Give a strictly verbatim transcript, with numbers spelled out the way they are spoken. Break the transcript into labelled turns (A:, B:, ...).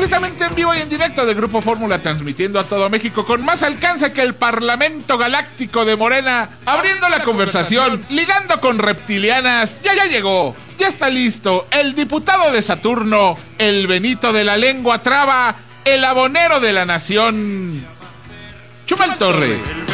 A: completamente en vivo y en directo del Grupo Fórmula, transmitiendo a todo México con más alcance que el Parlamento Galáctico de Morena, abriendo la conversación, ligando con reptilianas. Ya ya llegó, ya está listo el diputado de Saturno, el Benito de la lengua traba, el abonero de la nación, Chumel Torres.